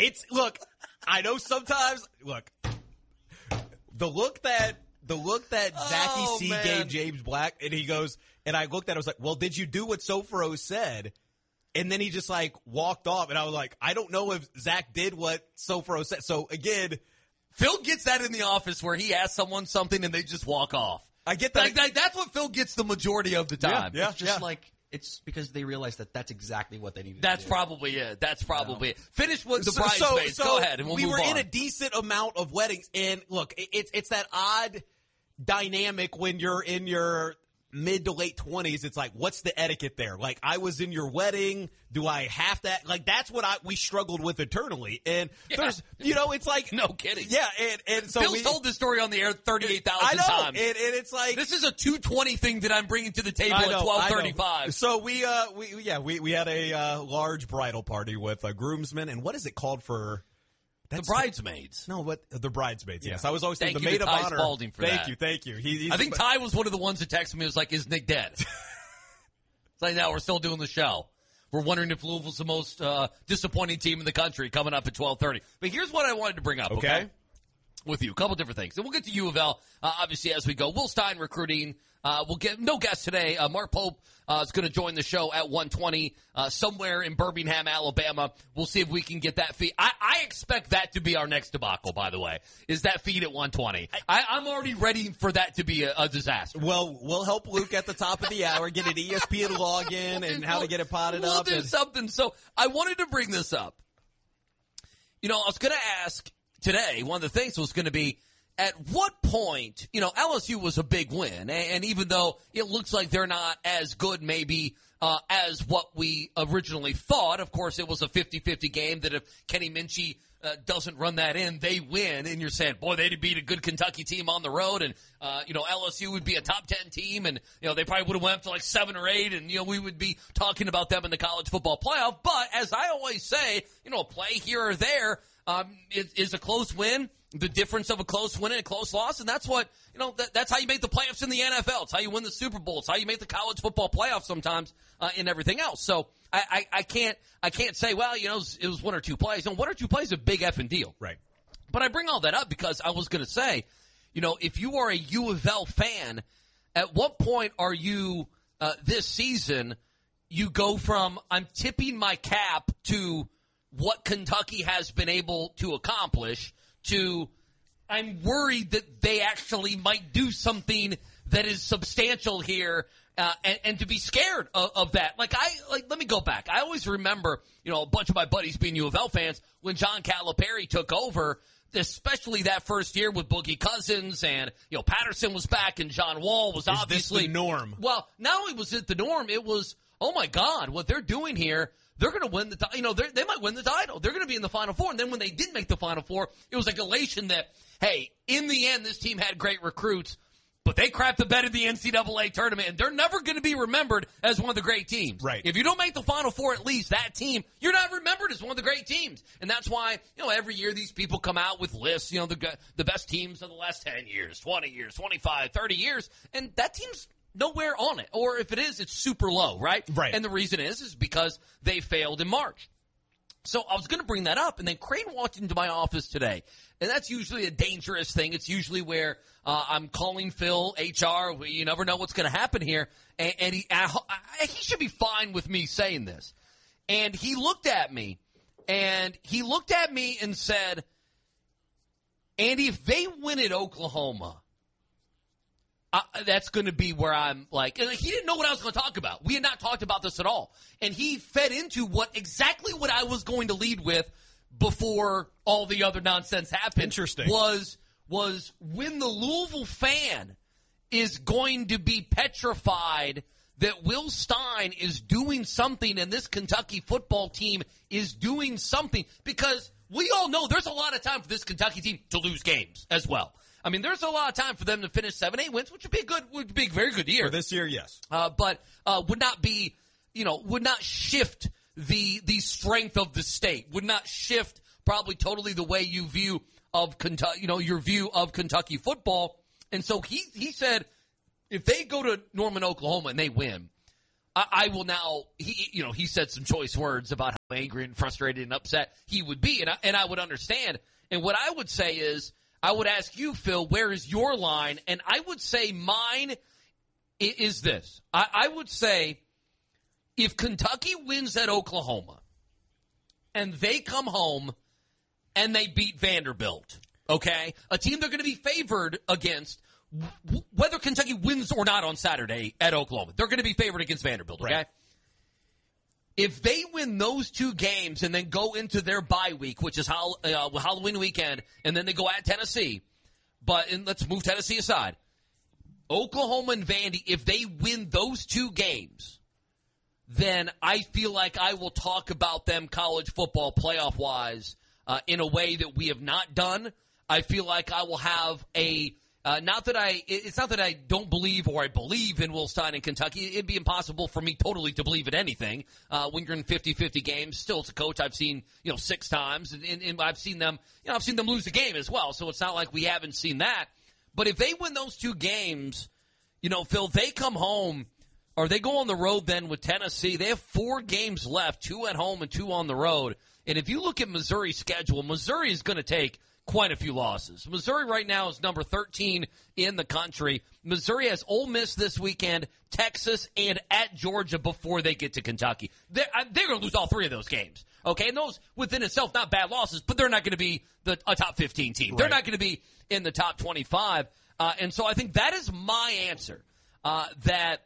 look, I know sometimes, look, the look that Zachy C gave James Black, and he goes, and I looked at it, I was like, well, did you do what Sofro said? And then he just like walked off, and I was like, I don't know if Zach did what Sofro said. So again, Phil gets that in the office where he asks someone something and they just walk off. I get that. Like, that's what Phil gets the majority of the time. Yeah, It's just like, it's because they realize that that's exactly what they need to do. That's probably it. That's probably it. Finish with the bridesmaids. Go ahead, and we'll move on. We were in a decent amount of weddings, and look, it's that odd dynamic when you're in your mid to late 20s. It's like, what's the etiquette there? Like, I was in your wedding. Do I have to? Like, that's what we struggled with internally. And there's, it's like, no kidding. Yeah, and so Phil's told this story on the air 38,000 times. And it's like, this is a 2:20 thing that I'm bringing to the table at 12:35. So we had a large bridal party with a groomsmen, and what is it called for? The bridesmaids. No, but the bridesmaids. Yes, Yeah. I was always thinking the Thank maid you of to Ty honor. Spalding for that. Thank you. I think Ty was one of the ones that texted me. Was like, "Is Nick dead?" It's like, no, we're still doing the show. We're wondering if Louisville's the most disappointing team in the country coming up at 12:30. But here's what I wanted to bring up. Okay. With you, a couple different things. And we'll get to U of L, obviously, as we go. Will Stein recruiting. We'll get no guest today. Mark Pope is going to join the show at 1:20 somewhere in Birmingham, Alabama. We'll see if we can get that feed. I expect that to be our next debacle, by the way, is that feed at 1:20. I'm already ready for that to be a disaster. Well, we'll help Luke at the top of the hour get an ESPN login and how to get it potted up. We'll do something. So I wanted to bring this up. I was going to ask today, one of the things was going to be, at what point, LSU was a big win, and even though it looks like they're not as good maybe as what we originally thought, of course it was a 50-50 game that if Kenny Minchie doesn't run that in, they win, and you're saying, boy, they'd beat a good Kentucky team on the road, and LSU would be a top 10 team, and they probably would have went up to like 7 or 8, and we would be talking about them in the college football playoff. But as I always say, a play here or there is a close win the difference of a close win and a close loss, and that's what that's how you make the playoffs in the NFL. It's how you win the Super Bowl. It's how you make the college football playoffs sometimes, and everything else. So I can't say, well, it was 1 or 2 plays. 1 or 2 plays is a big effing deal, right? But I bring all that up because I was going to say, if you are a U of L fan, at what point are you this season? You go from I'm tipping my cap to what Kentucky has been able to accomplish to I'm worried that they actually might do something that is substantial here, and to be scared of that. Let me go back. I always remember, a bunch of my buddies being U of L fans when John Calipari took over, especially that first year with Boogie Cousins and, Patterson was back and John Wall was obviously the norm. Well, not only was it the norm, it was, oh my God, what they're doing here. They're going to win they might win the title. They're going to be in the Final Four. And then when they did make the Final Four, it was like elation that, hey, in the end, this team had great recruits, but they crapped the bed in the NCAA tournament, and they're never going to be remembered as one of the great teams. Right. If you don't make the Final Four, at least that team, you're not remembered as one of the great teams. And that's why, every year these people come out with lists, the best teams of the last 10 years, 20 years, 25, 30 years, and that team's nowhere on it. Or if it is, it's super low, right? Right. And the reason is because they failed in March. So I was going to bring that up, and then Crane walked into my office today, and that's usually a dangerous thing. It's usually where I'm calling Phil, HR, you never know what's going to happen here, and he should be fine with me saying this. And he looked at me and said, Andy, if they win at Oklahoma, that's going to be where I'm like, and he didn't know what I was going to talk about. We had not talked about this at all. And he fed into exactly what I was going to lead with before all the other nonsense happened. Interesting. Was when the Louisville fan is going to be petrified that Will Stein is doing something and this Kentucky football team is doing something, because we all know there's a lot of time for this Kentucky team to lose games as well. I mean, there's a lot of time for them to finish 7-8 wins, which would be a very good year. For this year, yes. But would not shift the strength of the state, would not shift probably totally the way you view of Kentucky, your view of Kentucky football. And so he said, if they go to Norman, Oklahoma and they win, I will now, he said some choice words about how angry and frustrated and upset he would be, and I would understand. And what I would say is, I would ask you, Phil, where is your line? And I would say mine is this. I would say if Kentucky wins at Oklahoma and they come home and they beat Vanderbilt, okay, a team they're going to be favored against, whether Kentucky wins or not on Saturday at Oklahoma, they're going to be favored against Vanderbilt, okay? Right. If they win those two games and then go into their bye week, which is Halloween weekend, and then they go at Tennessee, and let's move Tennessee aside. Oklahoma and Vandy, if they win those two games, then I feel like I will talk about them college football playoff-wise in a way that we have not done. I feel like I will have it's not that I don't believe or I believe in Will Stein in Kentucky. It'd be impossible for me totally to believe in anything. When you're in 50-50 games, still as a coach, I've seen, 6 times and I've seen them, I've seen them lose a game as well. So it's not like we haven't seen that. But if they win those two games, Phil, they come home or they go on the road then with Tennessee. They have 4 games left, 2 at home and 2 on the road. And if you look at Missouri's schedule, Missouri is going to take quite a few losses. Missouri right now is number 13 in the country. Missouri has Ole Miss this weekend, Texas, and at Georgia before they get to Kentucky. They're going to lose all 3 of those games. Okay, and those within itself not bad losses, but they're not going to be a top 15 team. Right. They're not going to be in the top 25. And so I think that is my answer. That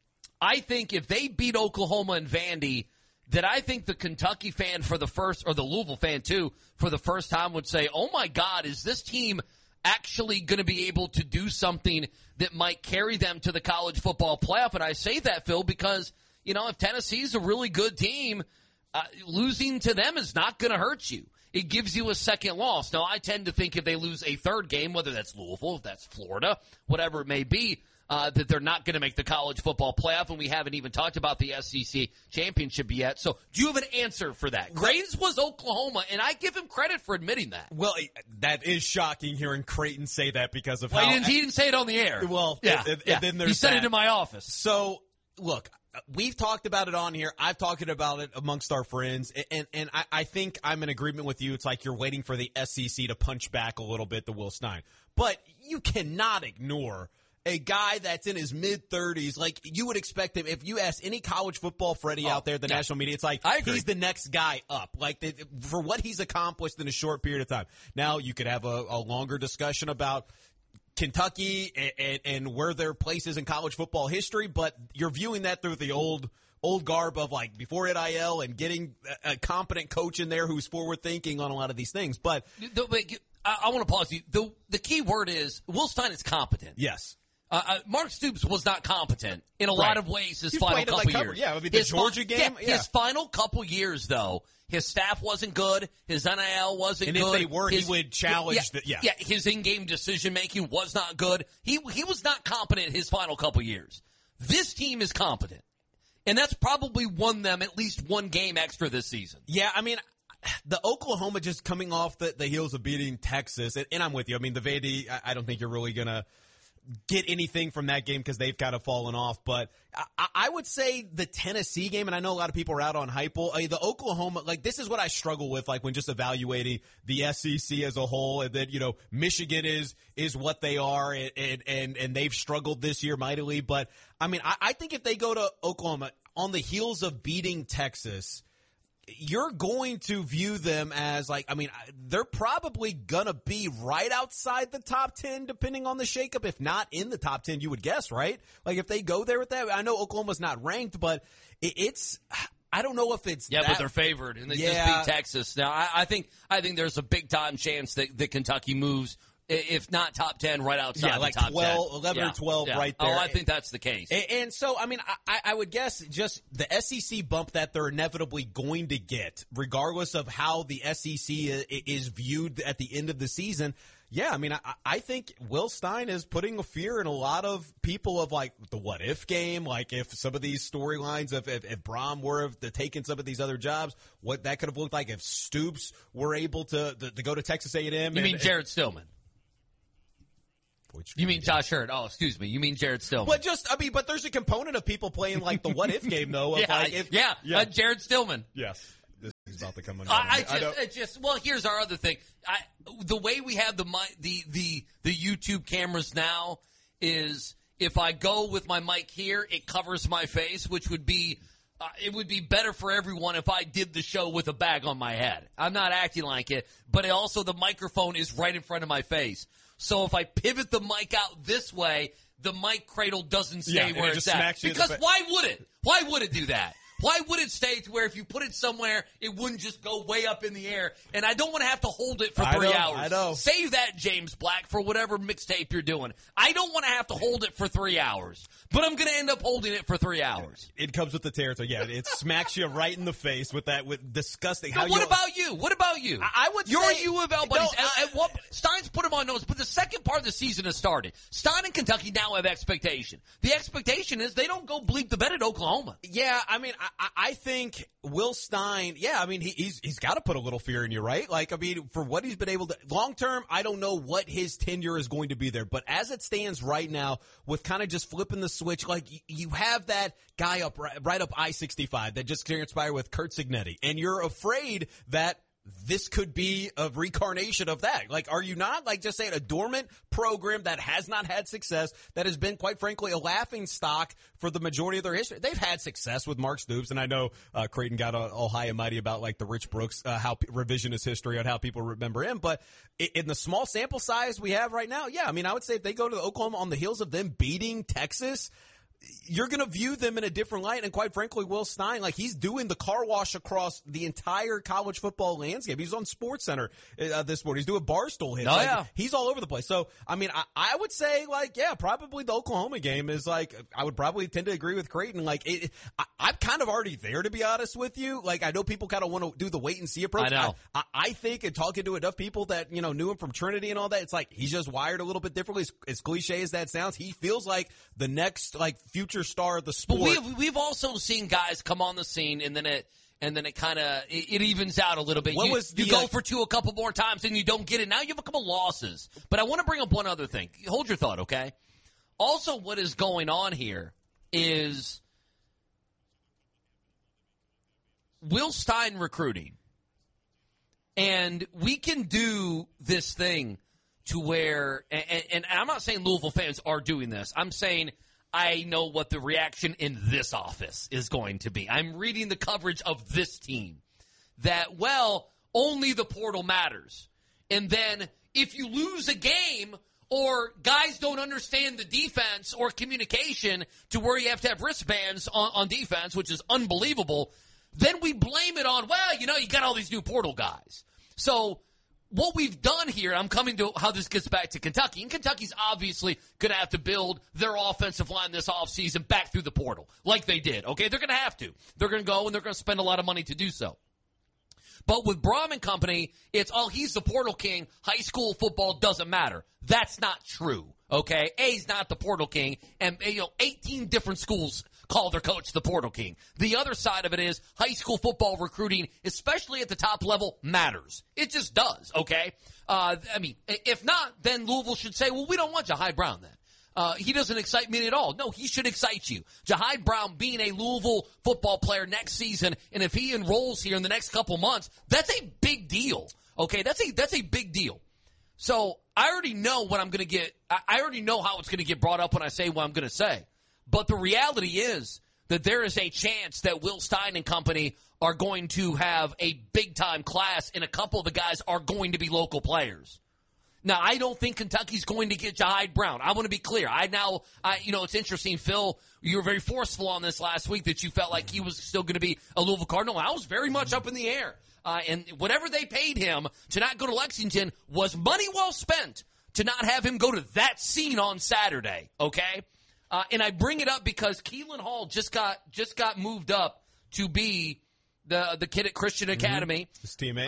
I think if they beat Oklahoma and Vandy, that I think the Kentucky fan for the first, or the Louisville fan too, for the first time would say, oh my God, is this team actually going to be able to do something that might carry them to the college football playoff? And I say that, Phil, because, if Tennessee's a really good team, losing to them is not going to hurt you. It gives you a second loss. Now, I tend to think if they lose a third game, whether that's Louisville, if that's Florida, whatever it may be, that they're not going to make the college football playoff, and we haven't even talked about the SEC championship yet. So do you have an answer for that? Creighton's was Oklahoma, and I give him credit for admitting that. Well, that is shocking hearing Creighton say that because of how... He didn't say it on the air. Well, yeah. And then there's he said it in my office. So, look, we've talked about it on here. I've talked about it amongst our friends, and I think I'm in agreement with you. It's like you're waiting for the SEC to punch back a little bit to Will Stein. But you cannot ignore a guy that's in his mid-30s. Like, you would expect him, if you ask any college football Freddie out there, the national media, it's like he's the next guy up. Like, for what he's accomplished in a short period of time. Now, you could have a longer discussion about Kentucky and where their place is in college football history, but you're viewing that through the old garb of, like, before NIL and getting a competent coach in there who's forward-thinking on a lot of these things. But I want to pause you. The key word is Will Stein is competent. Yes. Mark Stoops was not competent in a lot of ways his final couple years. Yeah, I mean, the Georgia game. Yeah. His final couple years, though, his staff wasn't good. His NIL wasn't good. And if they were, he would challenge. His in-game decision-making was not good. He was not competent his final couple years. This team is competent. And that's probably won them at least one game extra this season. Yeah, I mean, the Oklahoma just coming off the heels of beating Texas, and I'm with you. I mean, the Vandy, I don't think you're really going to get anything from that game because they've kind of fallen off. But I would say the Tennessee game, and I know a lot of people are out on Heupel. The Oklahoma, like, this is what I struggle with, like, when just evaluating the SEC as a whole. And then, Michigan is what they are, and they've struggled this year mightily. But, I mean, I think if they go to Oklahoma on the heels of beating Texas, you're going to view them as, like, I mean, they're probably going to be right outside the top 10, depending on the shakeup. If not in the top 10, you would guess, right? Like, if they go there with that, I know Oklahoma's not ranked, but it's, I don't know if it's but they're favored, and they just beat Texas. Now, I think there's a big-time chance that Kentucky moves, if not top 10, right outside like the top 12, 10. 11 or 12 right there. Oh, I think that's the case. And so, I mean, I would guess just the SEC bump that they're inevitably going to get, regardless of how the SEC is viewed at the end of the season. Yeah, I mean, I think Will Stein is putting a fear in a lot of people of, like, the what-if game, like if some of these storylines, if Brom were have taken some of these other jobs, what that could have looked like if Stoops were able to go to Texas A&M. You mean Jared Stillman? Twitch. You mean Josh Hurd? Oh, excuse me. You mean Jared Stillman? But there's a component of people playing like the what if game though. Of Jared Stillman. Yes. This is about to come on. Well, here's our other thing. The way we have the YouTube cameras now is if I go with my mic here, it covers my face, which would be it would be better for everyone if I did the show with a bag on my head. I'm not acting like it, but also the microphone is right in front of my face. So if I pivot the mic out this way, the mic cradle doesn't stay where it's at. Because why would it? Why would it do that? Why would it stay to where if you put it somewhere, it wouldn't just go way up in the air? And I don't want to have to hold it for 3 hours. I know. Save that, James Black, for whatever mixtape you're doing. I don't want to have to hold it for 3 hours, but I'm going to end up holding it for 3 hours. It comes with the territory. Yeah, it smacks you right in the face with disgusting. Now, what about you? What about you? I would your say, U of L buddies. Stein's put him on notice, but the second part of the season has started. Stein and Kentucky now have expectation. The expectation is they don't go bleep the bed at Oklahoma. Yeah, I mean, I think Will Stein, he's got to put a little fear in you, right? Like, I mean, for what he's been able to, long term, I don't know what his tenure is going to be there, but as it stands right now, with kind of just flipping the switch, like you have that guy right up I-65 that just transpired with Curt Cignetti, and you're afraid that this could be a reincarnation of that. Like, are you not? Like, just saying a dormant program that has not had success, that has been, quite frankly, a laughing stock for the majority of their history. They've had success with Mark Stoops, and I know Creighton got all high and mighty about, like, the Rich Brooks, how revisionist history on how people remember him. But in the small sample size we have right now, I mean, I would say if they go to Oklahoma on the heels of them beating Texas, you're going to view them in a different light. And quite frankly, Will Stein, like, he's doing the car wash across the entire college football landscape. He's on SportsCenter this morning. He's doing Barstool hits. He's all over the place. So, I mean, I would say, like, probably the Oklahoma game is, like, I would probably tend to agree with Creighton. Like, I'm kind of already there, to be honest with you. Like, I know people kind of want to do the wait and see approach. I know. I think, and talking to enough people that, knew him from Trinity and all that, it's like he's just wired a little bit differently. As cliche as that sounds, he feels like the next, like, future star of the sport. But we've also seen guys come on the scene, and then it kind of it evens out a little bit. You go for two a couple more times and you don't get it. Now you have a couple losses. But I want to bring up one other thing. Hold your thought, okay? Also, what is going on here is Will Stein recruiting, and we can do this thing to where, and I'm not saying Louisville fans are doing this. I'm saying I know what the reaction in this office is going to be. I'm reading the coverage of this team that, well, only the portal matters. And then if you lose a game or guys don't understand the defense or communication to where you have to have wristbands on defense, which is unbelievable, then we blame it on, well, you got all these new portal guys. So what we've done here, I'm coming to how this gets back to Kentucky, and Kentucky's obviously going to have to build their offensive line this offseason back through the portal, like they did, okay? They're going to have to. They're going to go, and they're going to spend a lot of money to do so. But with Brom and company, it's, he's the portal king. High school football doesn't matter. That's not true, okay? He's not the portal king, and 18 different schools call their coach the portal king. The other side of it is high school football recruiting, especially at the top level, matters. It just does, okay? I mean, if not, then Louisville should say, well, we don't want Jahai Brown then. He doesn't excite me at all. No, he should excite you. Jahai Brown being a Louisville football player next season, and if he enrolls here in the next couple months, that's a big deal, okay? That's a big deal. So I already know what I'm going to get. I already know how it's going to get brought up when I say what I'm going to say. But the reality is that there is a chance that Will Stein and company are going to have a big-time class, and a couple of the guys are going to be local players. Now, I don't think Kentucky's going to get Jahai Brown. I want to be clear. It's interesting, Phil, you were very forceful on this last week that you felt like he was still going to be a Louisville Cardinal. I was very much up in the air. And whatever they paid him to not go to Lexington was money well spent to not have him go to that scene on Saturday, okay? And I bring it up because Keelan Hall just got moved up to be the kid at Christian Academy. His teammate.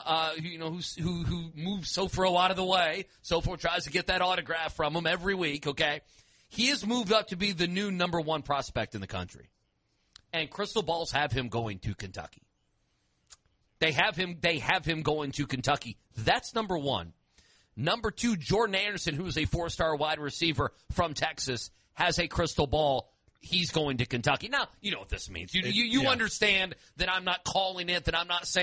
Who moves Sofro out of the way. Sofro tries to get that autograph from him every week, okay? He has moved up to be the new number one prospect in the country. And Crystal Balls have him going to Kentucky. They have him going to Kentucky. That's number one. Number 2, Jordan Anderson, who is a 4-star wide receiver from Texas, has a crystal ball. He's going to Kentucky. Now, you know what this means. You understand that I'm not calling it, that I'm not saying